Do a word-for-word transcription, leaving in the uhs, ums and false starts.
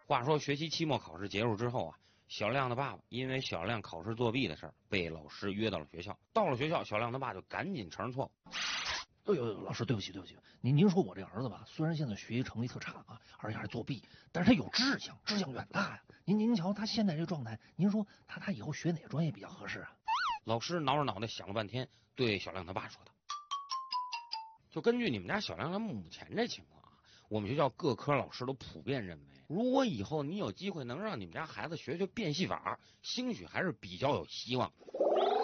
话说学期期末考试结束之后啊，小亮的爸爸因为小亮考试作弊的事儿被老师约到了学校。到了学校，小亮他爸就赶紧承认错误。 哎呦，老师，对不起，对不起，您您说我这儿子吧，虽然现在学习成绩特差啊，而且还作弊，但是他有志向，志向远大呀。您您瞧他现在这个状态，您说他他以后学哪个专业比较合适啊？ 老师挠着脑袋想了半天，对小亮他爸说道：“就根据你们家小亮他目前这情况啊，我们学校各科老师都普遍认为，如果以后你有机会能让你们家孩子学学变戏法，兴许还是比较有希望。”